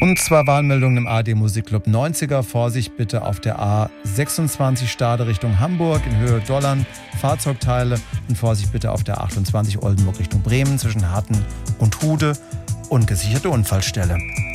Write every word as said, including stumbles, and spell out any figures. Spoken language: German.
Und zwar Warnmeldungen im A D Musikclub neunziger. Vorsicht bitte auf der A sechsundzwanzig Stade Richtung Hamburg in Höhe Dollern, Fahrzeugteile. Und Vorsicht bitte auf der achtundzwanzig Oldenburg Richtung Bremen zwischen Harten und Hude. Ungesicherte Unfallstelle.